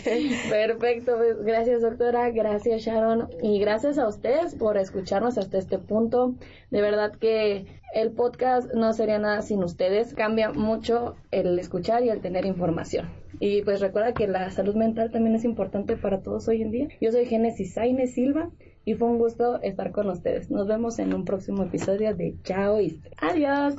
Perfecto, pues, gracias doctora, gracias Sharon y gracias a ustedes por escucharnos hasta este punto. De verdad que el podcast no sería nada sin ustedes. Cambia mucho el escuchar y el tener información. Y pues recuerda que la salud mental también es importante para todos hoy en día. Yo soy Génesis Sainz Silva y fue un gusto estar con ustedes. Nos vemos en un próximo episodio de Chao. Adiós.